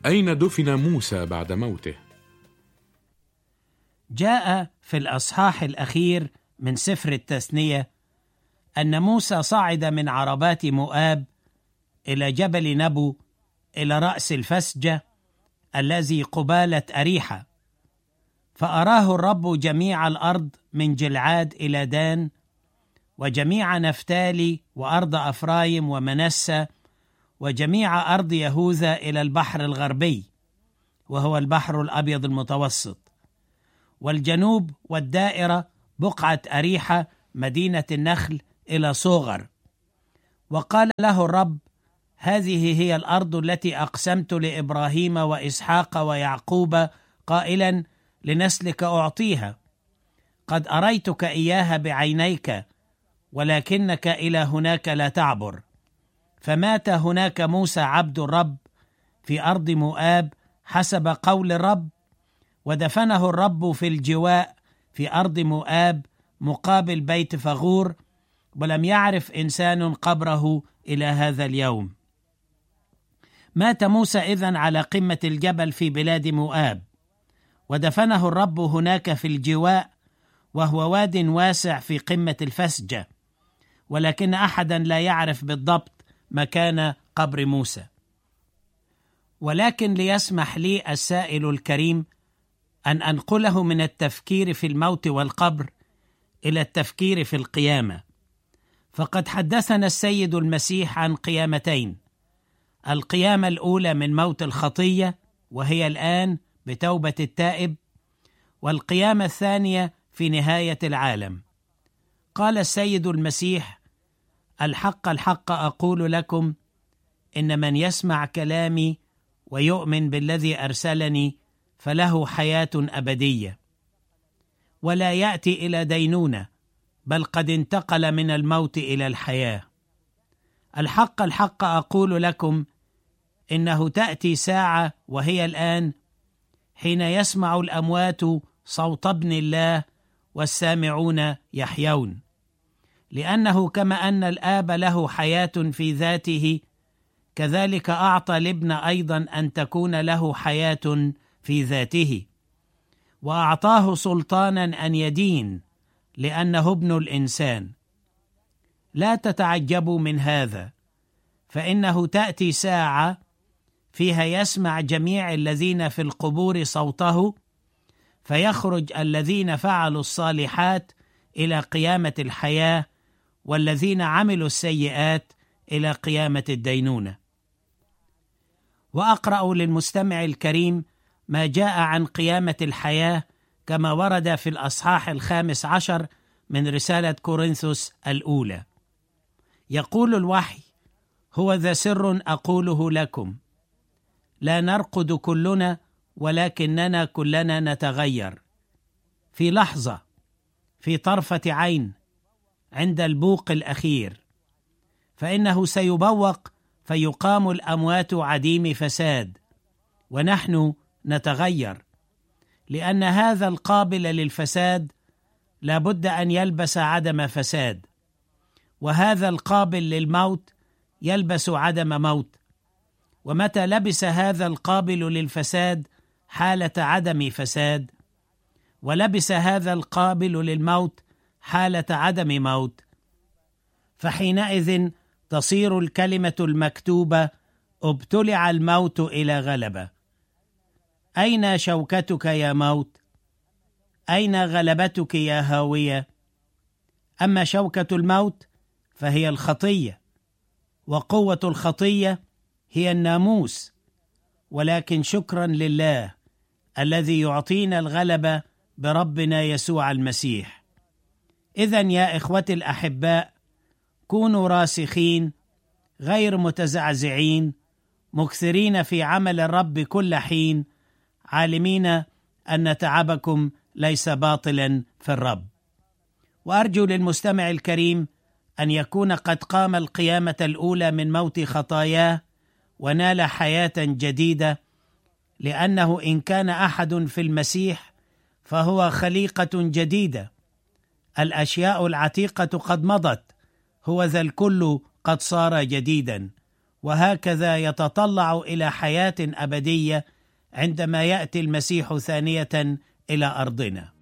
أين دفن موسى بعد موته؟ جاء في الأصحاح الأخير من سفر التثنية أن موسى صعد من عربات مؤاب إلى جبل نبو إلى رأس الفسجة الذي قبالة أريحة، فأراه الرب جميع الأرض من جلعاد إلى دان، وجميع نفتالي وأرض أفرايم ومنسى، وجميع أرض يهوذا إلى البحر الغربي وهو البحر الأبيض المتوسط، والجنوب والدائرة بقعة أريحة مدينة النخل إلى صوغر. وقال له الرب: هذه هي الأرض التي أقسمت لإبراهيم وإسحاق ويعقوب قائلا لنسلك أعطيها، قد أريتك إياها بعينيك، ولكنك إلى هناك لا تعبر. فمات هناك موسى عبد الرب في أرض مؤاب حسب قول الرب، ودفنه الرب في الجواء في أرض مؤاب مقابل بيت فغور، ولم يعرف إنسان قبره إلى هذا اليوم. مات موسى إذن على قمة الجبل في بلاد مؤاب، ودفنه الرب هناك في الجواء، وهو واد واسع في قمة الفسجة، ولكن أحدا لا يعرف بالضبط مكان قبر موسى. ولكن ليسمح لي السائل الكريم أن أنقله من التفكير في الموت والقبر إلى التفكير في القيامة، فقد حدثنا السيد المسيح عن قيامتين: القيامة الأولى من موت الخطية وهي الآن بتوبة التائب، والقيامة الثانية في نهاية العالم. قال السيد المسيح: الحق الحق أقول لكم، إن من يسمع كلامي ويؤمن بالذي أرسلني فله حياة أبدية، ولا يأتي إلى دينونة، بل قد انتقل من الموت إلى الحياة. الحق الحق أقول لكم، إنه تأتي ساعة وهي الآن حين يسمع الأموات صوت ابن الله والسامعون يحيون، لأنه كما أن الآب له حياة في ذاته، كذلك أعطى الابن أيضا أن تكون له حياة في ذاته، وأعطاه سلطانا أن يدين، لأنه ابن الإنسان. لا تتعجبوا من هذا، فإنه تأتي ساعة فيها يسمع جميع الذين في القبور صوته، فيخرج الذين فعلوا الصالحات إلى قيامة الحياة، والذين عملوا السيئات إلى قيامة الدينونة. وأقرأ للمستمع الكريم ما جاء عن قيامة الحياة كما ورد في الأصحاح 15 من رسالة كورنثوس الأولى. يقول الوحي: هو ذا سر أقوله لكم، لا نرقد كلنا، ولكننا كلنا نتغير في لحظة، في طرفة عين، عند البوق الأخير. فإنه سيبوق فيقام الأموات عديم فساد، ونحن نتغير، لأن هذا القابل للفساد لابد أن يلبس عدم فساد، وهذا القابل للموت يلبس عدم موت. ومتى لبس هذا القابل للفساد حالة عدم فساد، ولبس هذا القابل للموت حالة عدم موت، فحينئذ تصير الكلمة المكتوبة: ابتلع الموت إلى غلبة. أين شوكتك يا موت؟ أين غلبتك يا هاوية؟ أما شوكة الموت فهي الخطية، وقوة الخطية هي الناموس، ولكن شكرا لله الذي يعطينا الغلبة بربنا يسوع المسيح. إذن يا إخوتي الأحباء، كونوا راسخين غير متزعزعين، مكثرين في عمل الرب كل حين، عالمين أن تعبكم ليس باطلا في الرب. وأرجو للمستمع الكريم أن يكون قد قام القيامة الأولى من موت خطاياه ونال حياة جديدة، لأنه إن كان أحد في المسيح فهو خليقة جديدة، الأشياء العتيقة قد مضت، هو ذا الكل قد صار جديدا. وهكذا يتطلع إلى حياة أبدية عندما يأتي المسيح ثانية إلى أرضنا.